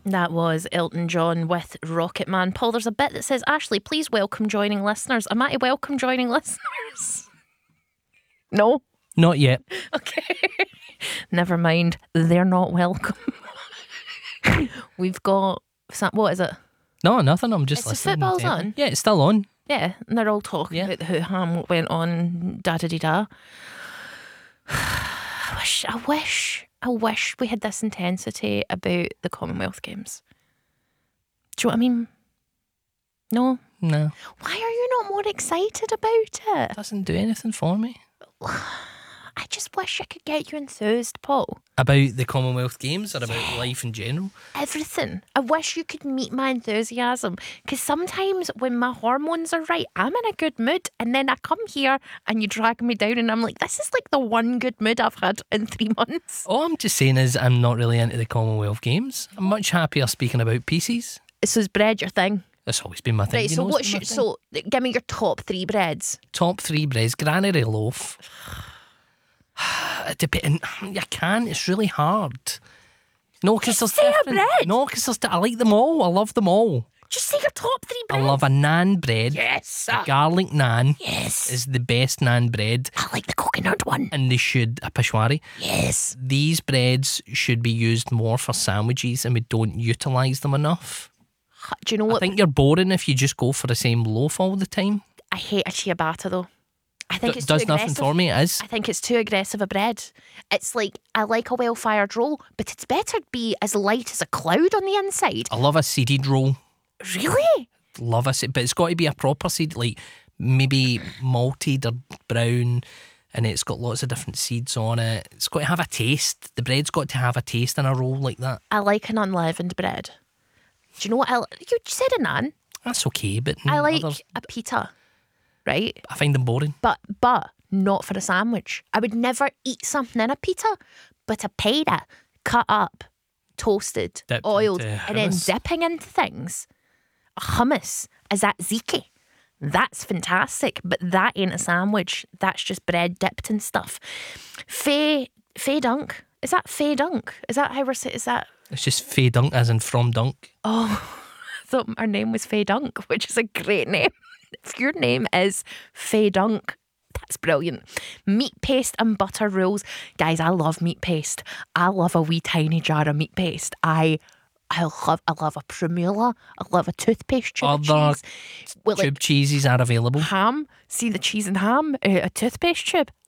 That was Elton John with Rocket Man. Paul, there's a bit that says, Ashley, please welcome joining listeners. Am I to welcome joining listeners? No? Not yet. Okay. Never mind. They're not welcome. We've got... What is it? No, nothing. I'm just It's the listening. football's on? Yeah, it's still on. Yeah, and they're all talking about who Ham went on, da-da-dee-da. I wish we had this intensity about the Commonwealth Games. Do you know what I mean? No? No. Why are you not more excited about it? It doesn't do anything for me. I just wish I could get you enthused, Paul. About the Commonwealth Games or about life in general? Everything. I wish you could meet my enthusiasm. Because sometimes when my hormones are right, I'm in a good mood. And then I come here and you drag me down and I'm like, this is like the one good mood I've had in 3 months. All I'm just saying is I'm not really into the Commonwealth Games. I'm much happier speaking about pieces. So is bread your thing? That's always been my thing. Right, You so know what's it's been your... my thing. So give me your top 3 breads. Top 3 breads. Granary loaf. You can't. It's really hard. No, because there's say a different. bread. No, because I like them all. I love them all. Just say your top 3 I breads. love a naan bread. Yes. Garlic naan Yes. is the best naan bread, I like the coconut one. and they should a peshwari. Yes. These breads should be used more for sandwiches, and we don't utilise them enough. Do you know I what? think you're boring if you just go for the same loaf all the time. I hate a ciabatta though. I think it's Does too nothing aggressive. for me. It is. I think it's too aggressive a bread. It's like, I like a well-fired roll, but it's better to be as light as a cloud on the inside. I love a seeded roll. Really? Love a seed, but it's got to be a proper seed, like maybe malted or brown, and it's got lots of different seeds on it. It's got to have a taste. The bread's got to have a taste in a roll like that. I like an unleavened bread. Do you know what? You said a naan. That's okay, but I like others, a pita, right? I find them boring. But not for a sandwich. I would never eat something in a pita, but a pita cut up, toasted, Dipped oiled, into and then hummus. dipping into things. Hummus is that tzatziki. That's fantastic, but that ain't a sandwich. That's just bread dipped in stuff. Fay Dunk. Is that Fay Dunk? Is that how we're saying? Is that? It's just Faye Dunk, as in from Dunk. Oh, I thought her name was Fay Dunk, which is a great name. If your name is Fay Dunk, that's brilliant. Meat paste and butter rolls. Guys, I love meat paste. I love a wee tiny jar of meat paste. I love a Primula. I love a toothpaste tube of Other cheese. With Tube cheeses are available. ham. See the cheese and ham? A toothpaste tube.